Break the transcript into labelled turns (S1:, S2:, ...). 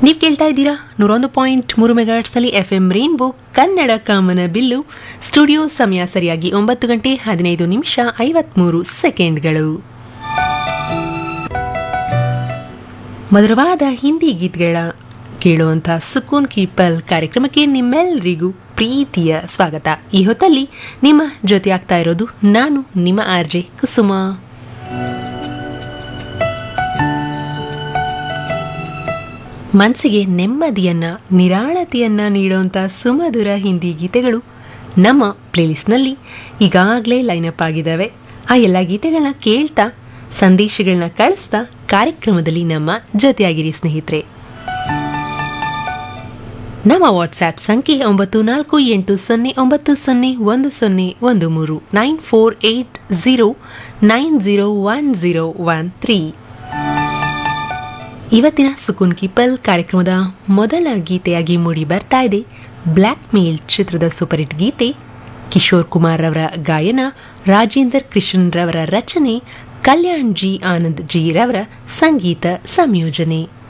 S1: ನೀವು ಕೇಳ್ತಾ ಇದ್ದೀರಾ 101.3 ಮೆಗಾಹರ್ಟ್ಸ್ನಲ್ಲಿ FM ರೇನ್ಬೋ ಕನ್ನಡ ಕಾಮನ ಬಿಲ್ಲು. ಸ್ಟುಡಿಯೋ ಸಮಯ ಸರಿಯಾಗಿ 9 ಗಂಟೆ 15 ನಿಮಿಷ 53 ಸೆಕೆಂಡ್ಗಳು. ಮಧುರವಾದ ಹಿಂದಿ ಗೀತೆಗಳ ಕೇಳುವಂಥ ಸುಕೂನ್ ಕಿ ಪಲ್ ಕಾರ್ಯಕ್ರಮಕ್ಕೆ ನಿಮ್ಮೆಲ್ಲರಿಗೂ ಪ್ರೀತಿಯ ಸ್ವಾಗತ. ಈ ಹೊತ್ತಲ್ಲಿ ನಿಮ್ಮ ಜೊತೆ ಆಗ್ತಾ ಇರೋದು ನಾನು ನಿಮ್ಮ ಆರ್ಜೆ ಕುಸುಮ. ಮನಸ್ಸಿಗೆ ನೆಮ್ಮದಿಯನ್ನ ನಿರಾಳತೆಯನ್ನ ನೀಡುವಂಥ ಸುಮಧುರ ಹಿಂದಿ ಗೀತೆಗಳು ನಮ್ಮ ಪ್ಲೇಲಿಸ್ಟ್ನಲ್ಲಿ ಈಗಾಗಲೇ ಲೈನಪ್ ಆಗಿದ್ದಾವೆ. ಆ ಎಲ್ಲ ಗೀತೆಗಳನ್ನ ಕೇಳ್ತಾ ಸಂದೇಶಗಳನ್ನ ಕಳಿಸ್ತಾ ಕಾರ್ಯಕ್ರಮದಲ್ಲಿ ನಮ್ಮ ಜೊತೆಯಾಗಿರಿ ಸ್ನೇಹಿತರೆ. ನಮ್ಮ ವಾಟ್ಸ್ಆ್ಯಪ್ ಸಂಖ್ಯೆ 9480901013 9480901013. ಇವತ್ತಿನ ಸುಕೂನ್ ಕಿ ಪಲ್ ಕಾರ್ಯಕ್ರಮದ ಮೊದಲ ಗೀತೆಯಾಗಿ ಮೂಡಿ ಬರ್ತಾ ಇದೆ ಬ್ಲ್ಯಾಕ್ ಮೇಲ್ ಚಿತ್ರದ ಸೂಪರ್ ಹಿಟ್ ಗೀತೆ. ಕಿಶೋರ್ ಕುಮಾರ್ ರವರ ಗಾಯನ, ರಾಜೇಂದರ್ ಕೃಷ್ಣನ್ ರವರ ರಚನೆ, ಕಲ್ಯಾಣ್ ಜಿ ಆನಂದ್ ಜಿ ರವರ ಸಂಗೀತ ಸಂಯೋಜನೆ.